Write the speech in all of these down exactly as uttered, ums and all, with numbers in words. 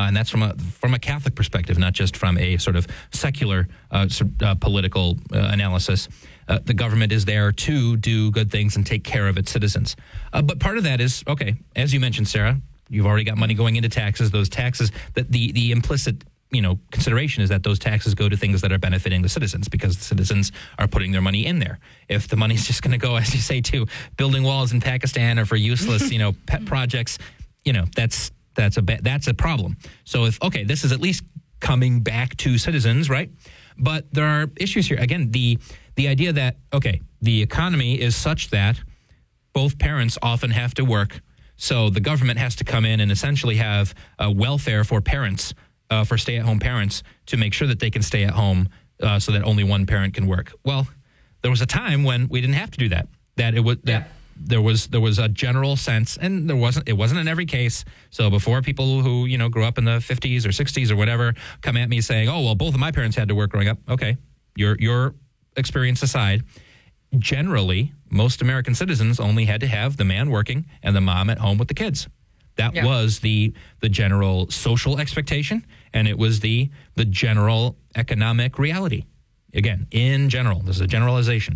and that's from a from a Catholic perspective, not just from a sort of secular uh, uh, political uh, analysis. Uh, the government is there to do good things and take care of its citizens. Uh, but part of that is, okay, as you mentioned, Sarah, you've already got money going into taxes. Those taxes, that the the implicit you know consideration is that those taxes go to things that are benefiting the citizens because the citizens are putting their money in there. If the money's just going to go, as you say, to building walls in Pakistan or for useless you know pet projects, you know that's that's a that's a problem. So if okay, this is at least coming back to citizens, right? But there are issues here. Again, the the idea that okay, the economy is such that both parents often have to work, so the government has to come in and essentially have uh, welfare for parents. Uh, for stay-at-home parents to make sure that they can stay at home uh, so that only one parent can work. Well, there was a time when we didn't have to do that. That it was that Yeah. there was there was a general sense, and there wasn't it wasn't in every case. So before people who you know grew up in the fifties or sixties or whatever come at me saying, "Oh, well, both of my parents had to work growing up." Okay, your your experience aside, generally most American citizens only had to have the man working and the mom at home with the kids. That Yeah. was the the general social expectation, and it was the the general economic reality. Again, in general, this is a generalization.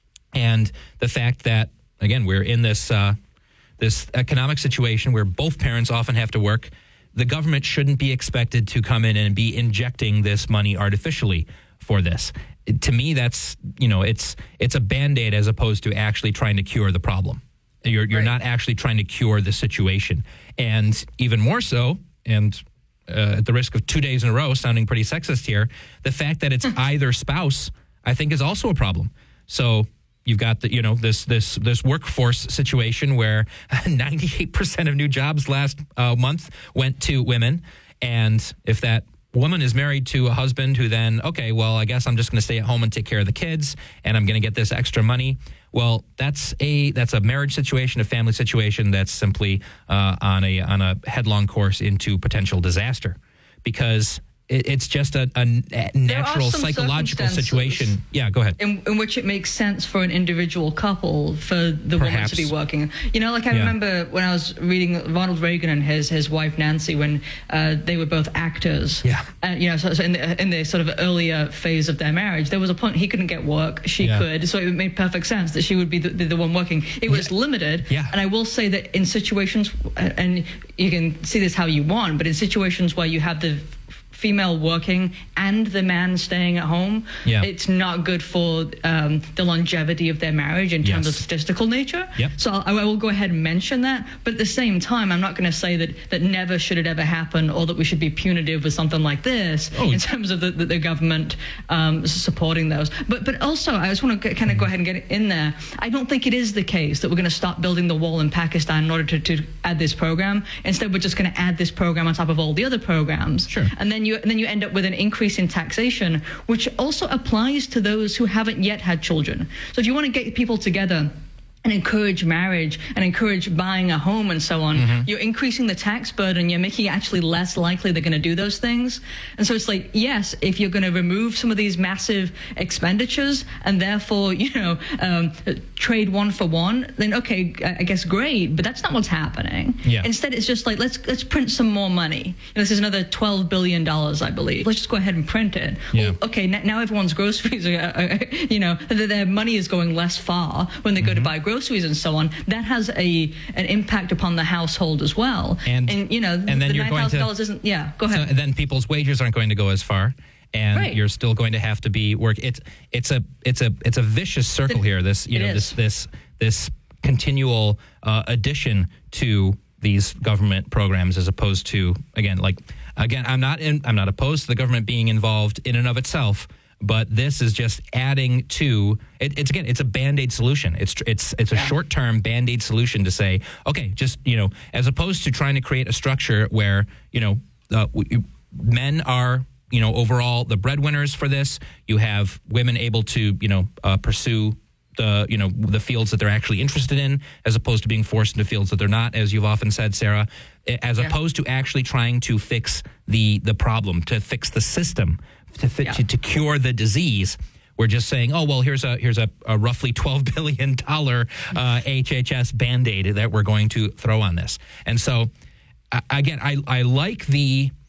And the fact that, again, we're in this uh, this economic situation where both parents often have to work, the government shouldn't be expected to come in and be injecting this money artificially for this. To me, that's, you know, it's it's a Band-Aid as opposed to actually trying to cure the problem. You're you're Right. not actually trying to cure the situation. And even more so, and uh, at the risk of two days in a row sounding pretty sexist here, the fact that it's either spouse, I think, is also a problem. So you've got the, you know, this this this workforce situation where ninety-eight percent of new jobs last uh, month went to women. And if that woman is married to a husband who then, okay, well, I guess I'm just going to stay at home and take care of the kids, and I'm going to get this extra money. Well, that's a that's a marriage situation, a family situation that's simply uh, on a on a headlong course into potential disaster, because it, it's just a, a natural some psychological circumstances situation. Yeah, go ahead. In, in which it makes sense for an individual couple for the woman Perhaps. to be working. You know, like I Yeah. remember when I was reading Ronald Reagan and his his wife Nancy when uh, they were both actors. Yeah. Uh, you know, so, so in the in the sort of earlier phase of their marriage, there was a point he couldn't get work, she Yeah. could, so it made perfect sense that she would be the, the, the one working. It was Yeah. limited, Yeah. and I will say that in situations, and you can see this how you want, but in situations where you have the female working and the man staying at home, Yeah. it's not good for um, the longevity of their marriage in terms Yes. of statistical nature. Yep. So I, I will go ahead and mention that. But at the same time, I'm not going to say that, that never should it ever happen or that we should be punitive with something like this Oh. in terms of the, the, the government um, supporting those. But but also, I just want to kind of go ahead and get it in there. I don't think it is the case that we're going to stop building the wall in Pakistan in order to, to add this program. Instead, we're just going to add this program on top of all the other programs. Sure. And then you and then you end up with an increase in taxation, which also applies to those who haven't yet had children. So if you want to get people together and encourage marriage and encourage buying a home and so on, Mm-hmm. you're increasing the tax burden, you're making it actually less likely they're going to do those things. And so it's like, yes, if you're going to remove some of these massive expenditures and therefore, you know, um, trade one for one, then okay, I guess great, but that's not what's happening. Yeah. Instead, it's just like, let's let's print some more money. You know, this is another twelve billion dollars, I believe. Let's just go ahead and print it. Yeah. Well, okay, n- now everyone's groceries are, uh, you know, th- their money is going less far when they go to buy groceries and so on. That has a an impact upon the household as well. And- you know, and then the you're nine going thousand to- dollars isn't. Yeah, go So ahead. then people's wages aren't going to go as far, and Right. you're still going to have to be work. It's it's a it's a it's a vicious circle It- here. This you it know is. this this this continual uh, addition to these government programs, as opposed to again like again I'm not in I'm not opposed to the government being involved in and of itself. But this is just adding to it, it's again it's a Band-Aid solution. It's it's it's a Yeah. short-term Band-Aid solution to say, okay, just you know, as opposed to trying to create a structure where you know uh, we, men are you know overall the breadwinners for this. You have women able to you know uh, pursue the you know the fields that they're actually interested in, as opposed to being forced into fields that they're not, as you've often said, Sarah. As Yeah. opposed to actually trying to fix the the problem, to fix the system. To, fit, Yeah. to to cure the disease, we're just saying, oh well, here's a here's a, a roughly twelve billion dollar uh, H H S Band-Aid that we're going to throw on this. And so, uh, again, I I like the